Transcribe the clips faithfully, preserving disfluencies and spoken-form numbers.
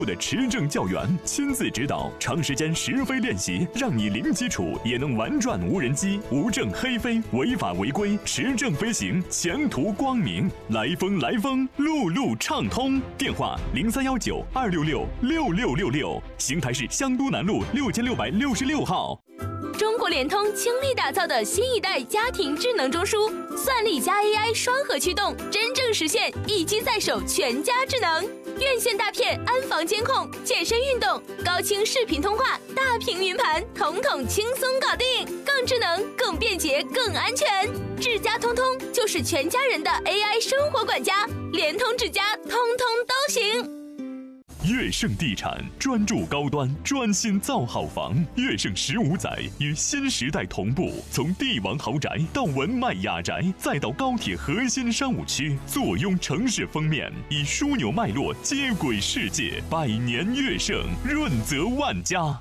的持证教员亲自指导，长时间实飞练习，让你零基础也能玩转无人机，无证黑飞，违法违规，持证飞行，前途光明。来风来风，路路畅通。电话零三幺九二六六六六六六，邢台市香都南路六千六百六十六号。 中国联通倾力打造的新一代家庭智能中枢，算力加 A I 双核驱动，真正实现一机在手，全家智能。院线大片安防监控，健身运动，高清视频通话，大屏云盘，统统轻松搞定，更智能、更便捷、更安全。智家通通就是全家人的 A I 生活管家，联通智家通通都行。 悦盛地产专注高端，专心造好房。悦盛十五载与新时代同步，从帝王豪宅到文迈雅宅，再到高铁核心商务区，坐拥城市封面，以枢纽脉络接轨世界。百年悦盛，润泽万家。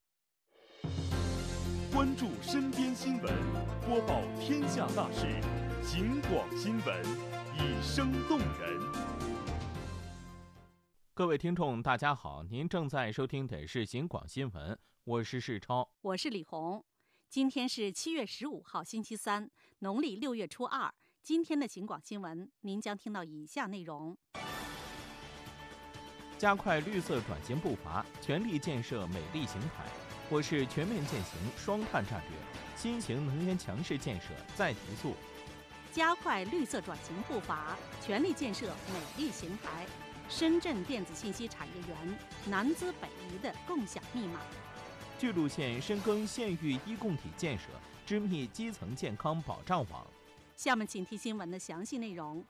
关注身边新闻，播报天下大事，警广新闻，以声动人。 各位听众大家好，您正在收听的是警广新闻，我是世超， 我是李红。今天是七月十五号星期三，农历六月初二。今天的警广新闻您将听到以下内容： 加快绿色转型步伐，全力建设美丽邢台。我市全面践行双碳战略，新型能源强势建设再提速。 加快绿色转型步伐，全力建设美丽邢台。深圳电子信息产业园，南资北移的共享密码。 巨鹿县深耕县域医共体建设，织密基层健康保障网。 下面请听新闻的详细内容。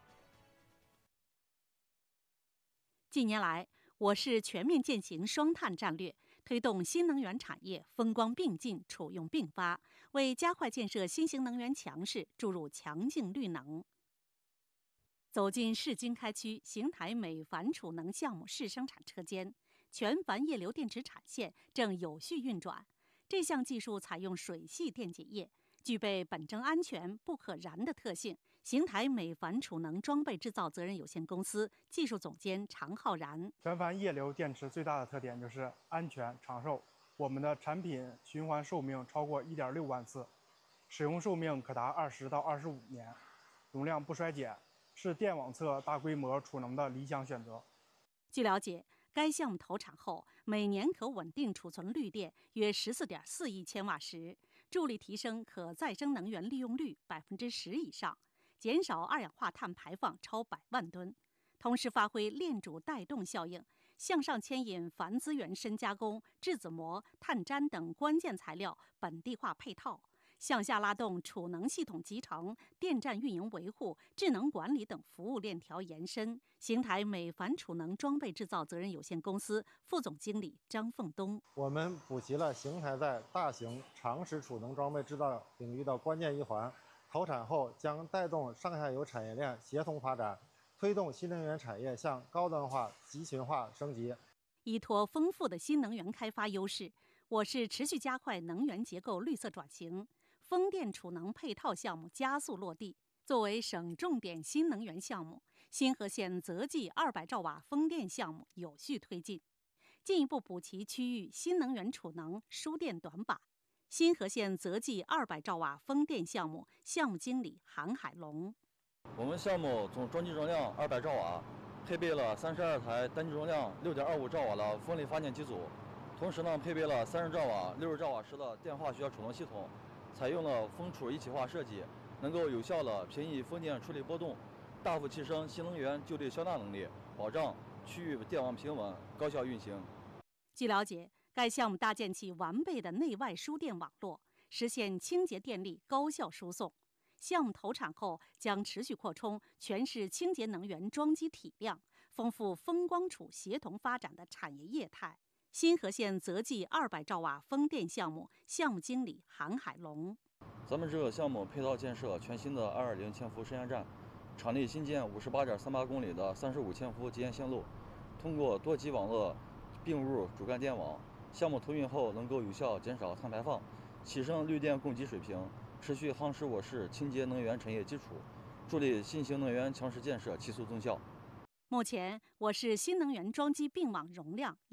近年来，我市全面践行双碳战略，推动新能源产业风光并进、储用并发，为加快建设新型能源强势注入强劲绿能。走进市经开区邢台美钒储能项目试生产车间，全钒液流电池产线正有序运转。这项技术采用水系电解液，具备本征安全、不可燃的特性。邢台美钒储能装备制造责任有限公司技术总监常浩然： 全钒液流电池最大的特点就是安全长寿。我们的产品循环寿命超过 一点六万次，使用寿命可达二十到二十五年，容量不衰减，是电网测大规模储能的理想选择。 据了解，该项目投产后，每年可稳定储存绿电约 十四点四亿千瓦时，助力提升可再生能源利用率百分之十以上，减少二氧化碳排放超百万吨，同时发挥链主带动效应，向上牵引钒资源深加工、质子膜、碳粘等关键材料本地化配套。向下拉动储能系统集成、电站运营维护、智能管理等服务链条延伸。邢台美钒储能装备制造责任有限公司副总经理张凤东： 我们补齐了邢台在大型长时储能装备制造领域的关键一环，投产后将带动上下游产业链协同发展，推动新能源产业向高端化、集群化升级。 依托丰富的新能源开发优势，我市持续加快能源结构绿色转型。风电储能配套项目加速落地，作为省重点新能源项目，新河县泽济二百兆瓦风电项目有序推进，进一步补齐区域新能源储能输电短板。新河县泽济二百兆瓦风电项目项目经理韩海龙： 我们项目总装机容量二百兆瓦，配备了三十二台单机容量六点二五兆瓦的风力发电机组，同时呢，配备了三十兆瓦、六十兆瓦时的电化学储能系统。采用了风储一体化设计，能够有效地平抑风电处理波动，大幅提升新能源就地消纳能力，保障区域电网平稳、高效运行。 据了解，该项目搭建起完备的内外输电网络，实现清洁电力高效输送。项目投产后，将持续扩充全市清洁能源装机体量，丰富风光储协同发展的产业业态。新河县泽济二百兆瓦风电项目项目经理韩海龙： 咱们这个项目配套建设全新的二二零千伏实验站，场内新建五十八点三八公里的三十五千伏接线线路，通过多级网络并入主干电网，项目投运后能够有效减少碳排放，提升绿电供给水平，持续夯实我市清洁能源产业基础，助力新型能源强势建设提速增效。 目前，我市新能源装机并网容量